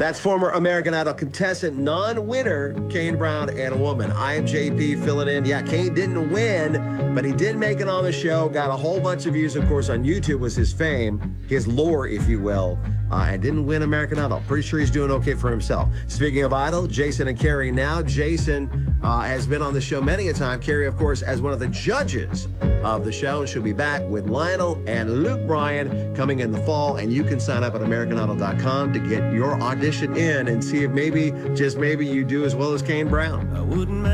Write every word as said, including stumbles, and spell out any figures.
That's former American Idol contestant, non-winner, Kane Brown, and a woman. I am J P filling in. Yeah, Kane didn't win, but he did make it on the show. Got a whole bunch of views, of course, on YouTube was his fame, his lore, if you will, uh, and didn't win American Idol. Pretty sure he's doing okay for himself. Speaking of Idol, Jason and Carrie now. Jason uh, has been on the show many a time. Carrie, of course, as one of the judges of the show, and she'll be back with Lionel and Luke Bryan coming in the fall, and you can sign up at American Idol dot com to get your audition in and see if maybe, just maybe, you do as well as Kane Brown. I wouldn't